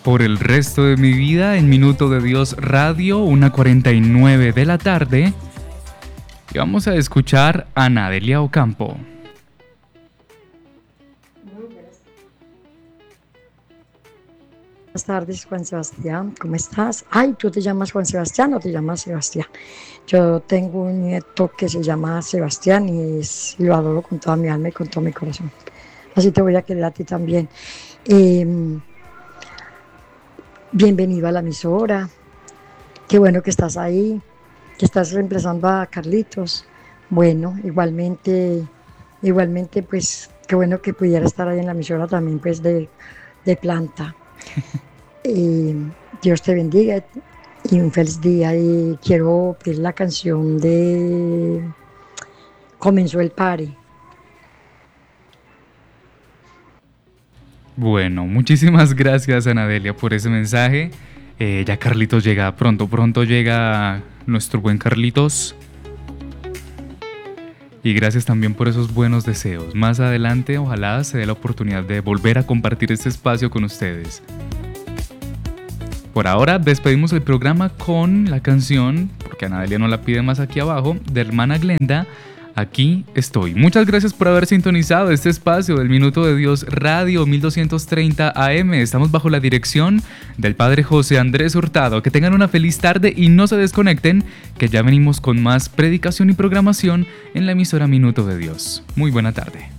por el resto de mi vida en Minuto de Dios Radio, 1:49 de la tarde. Y vamos a escuchar a Nadelia Ocampo. Buenas tardes, Juan Sebastián, ¿cómo estás? Ay, ¿tú te llamas Juan Sebastián o te llamas Sebastián? Yo tengo un nieto que se llama Sebastián y lo adoro con toda mi alma y con todo mi corazón. Así te voy a querer a ti también. Bienvenido a la emisora. Qué bueno que estás ahí, que estás reemplazando a Carlitos. Bueno, igualmente, pues, qué bueno que pudiera estar ahí en la emisora también, pues, de planta. Dios te bendiga y un feliz día. Y quiero pedir la canción de Comenzó el Party. Bueno, muchísimas gracias, Anadelia, por ese mensaje. Ya Carlitos llega pronto llega nuestro buen Carlitos. Y gracias también por esos buenos deseos. Más adelante, ojalá se dé la oportunidad de volver a compartir este espacio con ustedes. Por ahora, despedimos el programa con la canción, porque Anadelia no la pide más aquí abajo, de hermana Glenda, Aquí estoy. Muchas gracias por haber sintonizado este espacio del Minuto de Dios Radio 1230 AM. Estamos bajo la dirección del Padre José Andrés Hurtado. Que tengan una feliz tarde y no se desconecten, que ya venimos con más predicación y programación en la emisora Minuto de Dios. Muy buena tarde.